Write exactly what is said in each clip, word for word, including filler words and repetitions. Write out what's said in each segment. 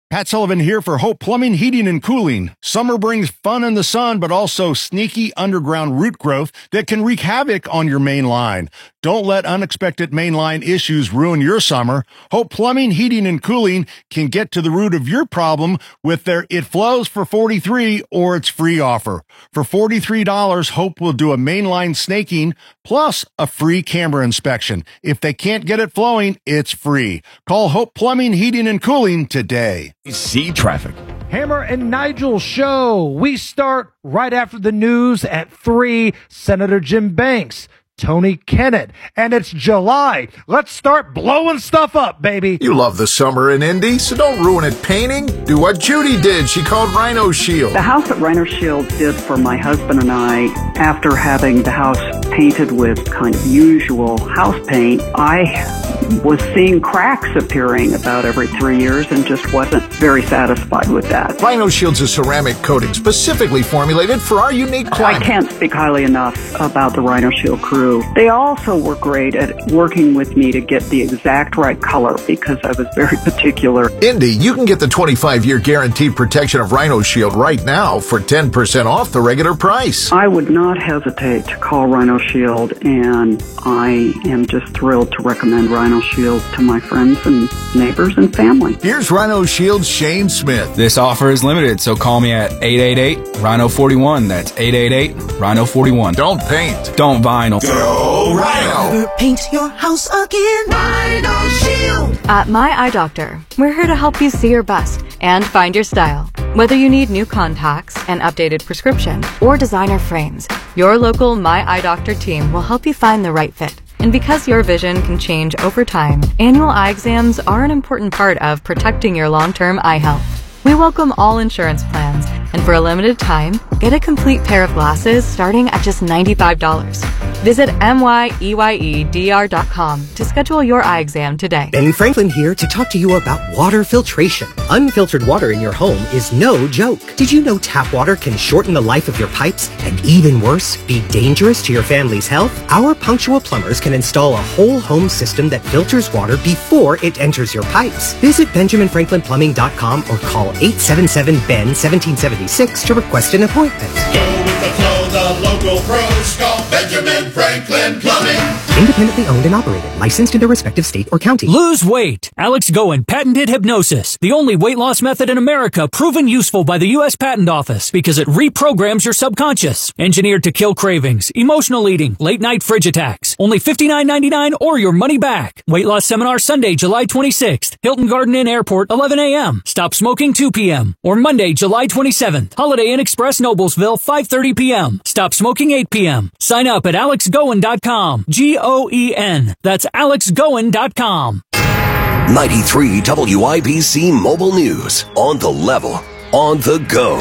Pat Sullivan here for Hope Plumbing, Heating, and Cooling. Summer brings fun in the sun, but also sneaky underground root growth that can wreak havoc on your main line. Don't let unexpected mainline issues ruin your summer. Hope Plumbing, Heating, and Cooling can get to the root of your problem with their It Flows for forty-three dollars or it's free offer. For forty-three dollars, Hope will do a mainline snaking plus a free camera inspection. If they can't get it flowing, it's free. Call Hope Plumbing, Heating, and Cooling today. See traffic. Hammer and Nigel show. We start right after the news at three. Senator Jim Banks, Tony Kennett, and it's July. Let's start blowing stuff up, baby. You love the summer in Indy, so don't ruin it painting. Do what Judy did. She called Rhino Shield. The house that Rhino Shield did for my husband and I, after having the house painted with kind of usual house paint, I was seeing cracks appearing about every three years and just wasn't very satisfied with that. Rhino Shield's a ceramic coating specifically formulated for our unique climate. I can't speak highly enough about the Rhino Shield crew. They also were great at working with me to get the exact right color because I was very particular. Indy, you can get the twenty-five year guaranteed protection of Rhino Shield right now for ten percent off the regular price. I would not hesitate to call Rhino Shield, and I am just thrilled to recommend Rhino Shield to my friends and neighbors and family. Here's Rhino Shield's Shane Smith. This offer is limited, so call me at eight eight eight, Rhino forty-one. That's eight eight eight, Rhino forty-one. Don't paint. Don't vinyl. Go Rhino. Never paint your house again. Rhino Shield. At My Eye Doctor, we're here to help you see your best and find your style. Whether you need new contacts, an updated prescription, or designer frames, your local My Eye Doctor team will help you find the right fit. And because your vision can change over time, annual eye exams are an important part of protecting your long-term eye health. We welcome all insurance plans, and for a limited time, get a complete pair of glasses starting at just ninety-five dollars. Visit M Y E Y E D R dot com to schedule your eye exam today. Ben Franklin here to talk to you about water filtration. Unfiltered water in your home is no joke. Did you know tap water can shorten the life of your pipes and, even worse, be dangerous to your family's health? Our punctual plumbers can install a whole home system that filters water before it enters your pipes. Visit Benjamin Franklin Plumbing dot com or call eight seven seven B E N one seven seven six to request an appointment. Go with the flow, the local pros call Benjamin Franklin Plumbing. Independently owned and operated, licensed in their respective state or county. Lose weight. Alex Goen patented hypnosis, the only weight loss method in America proven useful by the U S Patent Office because it reprograms your subconscious. Engineered to kill cravings, emotional eating, late night fridge attacks. Only fifty-nine ninety-nine or your money back. Weight loss seminar Sunday, July twenty-sixth. Hilton Garden Inn Airport, eleven a.m. Stop smoking, two p.m. Or Monday, July twenty-seventh. Holiday Inn Express, Noblesville, five thirty p.m. Stop smoking, eight p.m. Sign up at alex goen dot com. G O E N. That's alex goen dot com. ninety-three W I B C Mobile News. On the level. On the go.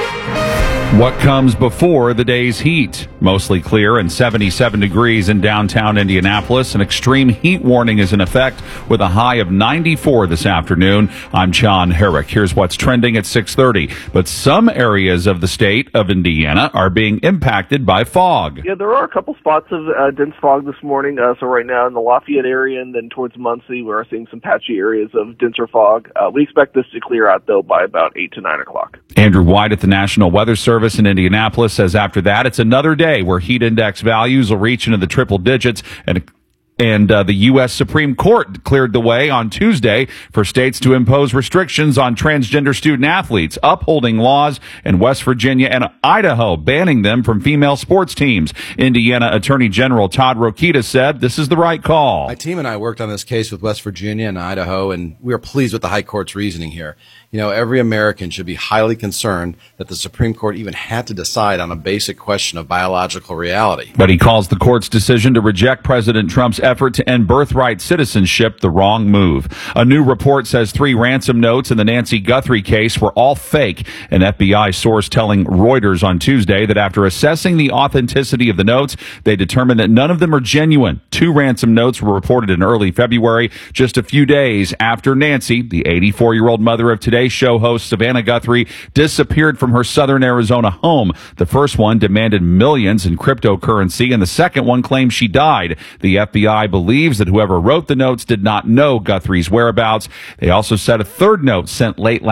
What comes before the day's heat? Mostly clear and seventy-seven degrees in downtown Indianapolis. An extreme heat warning is in effect with a high of ninety-four this afternoon. I'm John Herrick. Here's what's trending at six thirty. But some areas of the state of Indiana are being impacted by fog. Yeah, there are a couple spots of uh, dense fog this morning. Uh, so right now in the Lafayette area and then towards Muncie, we are seeing some patchy areas of denser fog. Uh, we expect this to clear out, though, by about eight to nine o'clock. Andrew White at the National Weather Service in Indianapolis says after that, it's another day where heat index values will reach into the triple digits, and And uh, the U S Supreme Court cleared the way on Tuesday for states to impose restrictions on transgender student athletes, upholding laws in West Virginia and Idaho banning them from female sports teams. Indiana Attorney General Todd Rokita said this is the right call. My team and I worked on this case with West Virginia and Idaho, and we are pleased with the High Court's reasoning here. You know, every American should be highly concerned that the Supreme Court even had to decide on a basic question of biological reality. But he calls the court's decision to reject President Trump's effort to end birthright citizenship the wrong move. A new report says three ransom notes in the Nancy Guthrie case were all fake. An F B I source telling Reuters on Tuesday that after assessing the authenticity of the notes, they determined that none of them are genuine. Two ransom notes were reported in early February, just a few days after Nancy, the eighty-four-year-old mother of Today Show host Savannah Guthrie, disappeared from her southern Arizona home. The first one demanded millions in cryptocurrency, and the second one claimed she died. The F B I believes that whoever wrote the notes did not know Guthrie's whereabouts. They also said a third note sent late last